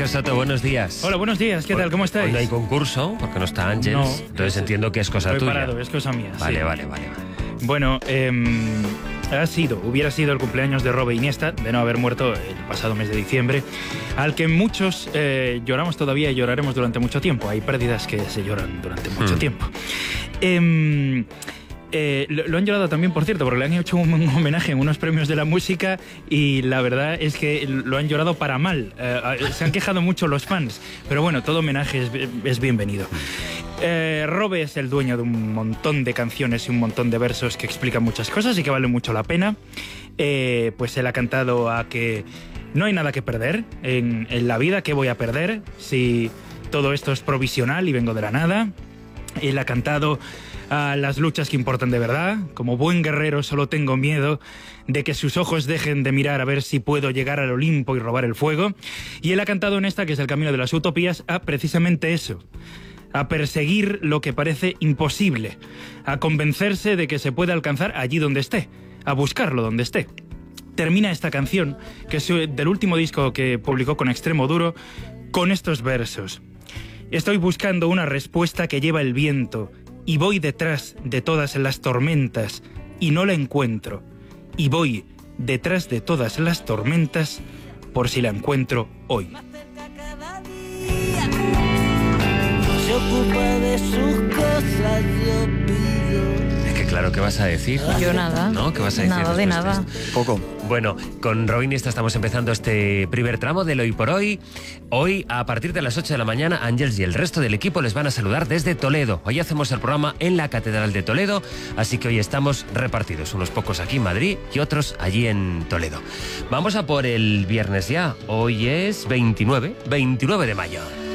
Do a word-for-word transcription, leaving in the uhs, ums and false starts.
Sergio Soto, buenos días. Hola, buenos días, ¿qué tal? ¿Cómo estáis? Hoy no hay concurso, porque no está Ángels, No, entonces es- entiendo que es cosa Estoy tuya. parado, es cosa mía. Vale, sí. vale, vale, vale. Bueno, eh, ha sido, hubiera sido el cumpleaños de Robe Iniesta, de no haber muerto el pasado mes de diciembre, al que muchos eh, lloramos todavía y lloraremos durante mucho tiempo. Hay pérdidas que se lloran durante mucho Hmm. tiempo. Eh, Eh, lo, lo han llorado también, por cierto, porque le han hecho un, un homenaje en unos premios de la música y la verdad es que lo han llorado para mal. Eh, se han quejado mucho los fans, pero bueno, todo homenaje es, es bienvenido. Eh, Robe es el dueño de un montón de canciones y un montón de versos que explican muchas cosas y que valen mucho la pena. Eh, pues él ha cantado a que no hay nada que perder en, en la vida. ¿Qué voy a perder si todo esto es provisional y vengo de la nada? Él ha cantado a las luchas que importan de verdad. Como buen guerrero solo tengo miedo de que sus ojos dejen de mirar a ver si puedo llegar al Olimpo y robar el fuego. Y él ha cantado en esta, que es el camino de las utopías, a precisamente eso, a perseguir lo que parece imposible, a convencerse de que se puede alcanzar allí donde esté, a buscarlo donde esté. Termina esta canción, que es del último disco que publicó con Extremo Duro, con estos versos. Estoy buscando una respuesta que lleva el viento y voy detrás de todas las tormentas y no la encuentro. Y voy detrás de todas las tormentas por si la encuentro hoy. Se ocupa de sus cosas, yo pido. Es que claro, ¿qué vas a decir? Yo nada. ¿No? ¿Qué vas a decir? Nada de después nada. esto? Poco. Bueno, con Robe Iniesta estamos empezando este primer tramo del Hoy por Hoy. Hoy, a partir de las ocho de la mañana, Ángels y el resto del equipo les van a saludar desde Toledo. Hoy hacemos el programa en la Catedral de Toledo, así que hoy estamos repartidos, unos pocos aquí en Madrid y otros allí en Toledo. Vamos a por el viernes ya. Hoy es veintinueve, veintinueve de mayo.